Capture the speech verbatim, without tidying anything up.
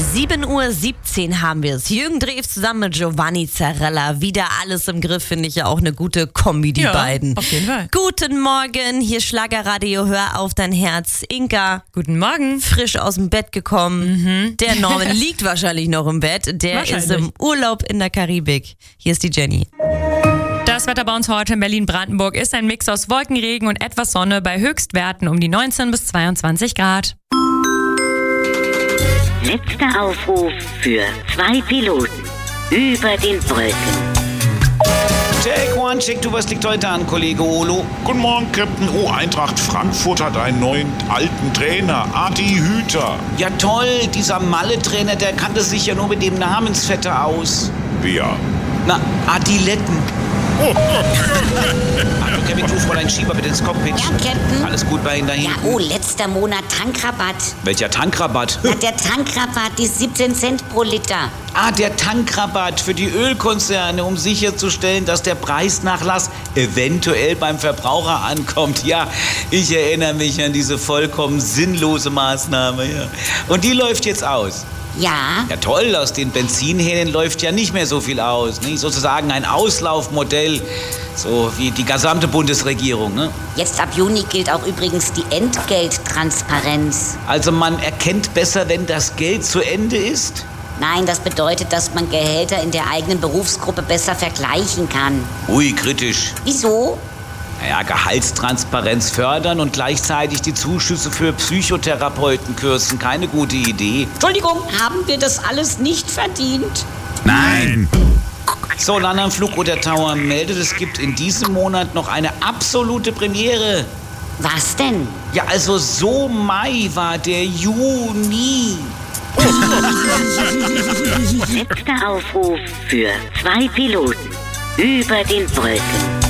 sieben Uhr siebzehn haben wir es. Jürgen Drews zusammen mit Giovanni Zarella. Wieder alles im Griff, finde ich ja auch eine gute Kombi, die ja, beiden. Auf jeden Fall. Guten Morgen, hier Schlagerradio, hör auf dein Herz. Inka. Guten Morgen. Frisch aus dem Bett gekommen. Mhm. Der Norman liegt wahrscheinlich noch im Bett. Der ist im Urlaub in der Karibik. Hier ist die Jenny. Das Wetter bei uns heute in Berlin-Brandenburg ist ein Mix aus Wolkenregen und etwas Sonne bei Höchstwerten um die neunzehn bis zweiundzwanzig Grad. Letzter Aufruf für zwei Piloten über den Wolken. Take one, check, du, was liegt heute an, Kollege Olo? Guten Morgen, Captain. Oh, Eintracht Frankfurt hat einen neuen alten Trainer, Adi Hüter. Ja toll, dieser Malle-Trainer, der kannte sich ja nur mit dem Namensvetter aus. Wer? Na, Adiletten. Hallo Kevin, du Fräulein Schieber bitte ins Cockpit. Ja, Captain. Alles gut bei Ihnen da Ja, hinten? oh, letzter Monat Tankrabatt. Welcher Tankrabatt? Na, der Tankrabatt, die siebzehn Cent pro Liter. Ah, der Tankrabatt für die Ölkonzerne, um sicherzustellen, dass der Preisnachlass eventuell beim Verbraucher ankommt. Ja, ich erinnere mich an diese vollkommen sinnlose Maßnahme. Ja. Und die läuft jetzt aus. Ja, Ja toll, aus den Benzinhähnen läuft ja nicht mehr so viel aus. Nicht? Sozusagen ein Auslaufmodell, so wie die gesamte Bundesregierung. Ne? jetzt ab Juni gilt auch übrigens die Entgelttransparenz. Also man erkennt besser, wenn das Geld zu Ende ist? Nein, das bedeutet, dass man Gehälter in der eigenen Berufsgruppe besser vergleichen kann. Ui, kritisch. Wieso? Naja, Gehaltstransparenz fördern und gleichzeitig die Zuschüsse für Psychotherapeuten kürzen. Keine gute Idee. Entschuldigung, haben wir das alles nicht verdient? Nein. So, Lana Flugroter Tower meldet, es gibt in diesem Monat noch eine absolute Premiere. Was denn? Ja, also so Mai war der Juni. Letzter Aufruf für zwei Piloten über den Wolken.